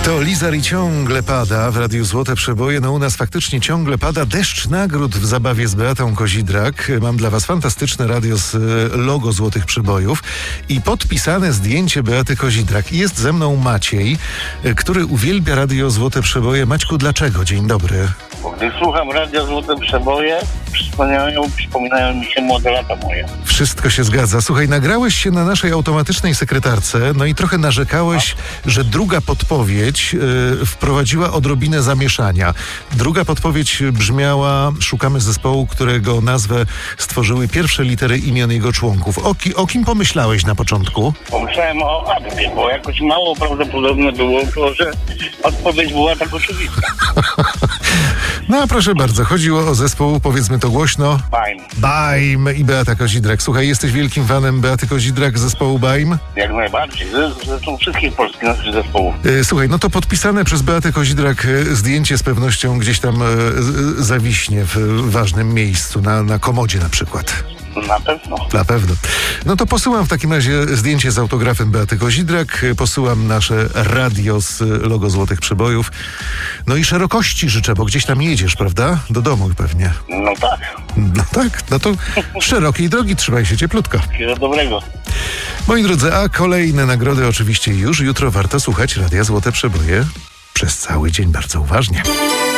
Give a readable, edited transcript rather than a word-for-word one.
To Lizar i ciągle pada w Radiu Złote Przeboje. No u nas faktycznie ciągle pada deszcz nagród w zabawie z Beatą Kozidrak. Mam dla was fantastyczne radio z logo Złotych Przebojów i podpisane zdjęcie Beaty Kozidrak. I jest ze mną Maciej, który uwielbia Radio Złote Przeboje. Maćku, dlaczego? Dzień dobry. Bo gdy słucham Radia Złote Przeboje, przypominają mi się młode lata moje. Wszystko się zgadza. Słuchaj, nagrałeś się na naszej automatycznej sekretarce, no i trochę narzekałeś, że druga podpowiedź wprowadziła odrobinę zamieszania. Druga podpowiedź brzmiała: szukamy zespołu, którego nazwę stworzyły pierwsze litery imion jego członków. O kim pomyślałeś na początku? Pomyślałem o Adwie, bo jakoś mało prawdopodobne było to, że odpowiedź była tak oczywista. No a proszę bardzo, chodziło o zespół, powiedzmy to głośno. Baim i Beata Kozidrak. Słuchaj, jesteś wielkim fanem Beaty Kozidrak, zespołu Baim? Jak najbardziej. Zresztą wszystkich polskich naszych zespołów. Słuchaj, no to podpisane przez Beatę Kozidrak zdjęcie z pewnością gdzieś tam zawiśnie w ważnym miejscu, na komodzie na przykład. Na pewno. Na pewno. No to posyłam w takim razie zdjęcie z autografem Beaty Kozidrak, posyłam nasze radio z logo Złotych Przebojów. No i szerokości życzę, bo gdzieś tam jedziesz, prawda? Do domu pewnie. No tak. No tak, no to szerokiej drogi, trzymaj się cieplutko. Wszystkiego dobrego. Moi drodzy, a kolejne nagrody oczywiście już jutro. Warto słuchać Radia Złote Przeboje przez cały dzień bardzo uważnie.